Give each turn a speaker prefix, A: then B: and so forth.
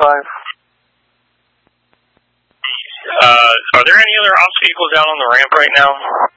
A: Are there any other ops vehicles out on the ramp right now?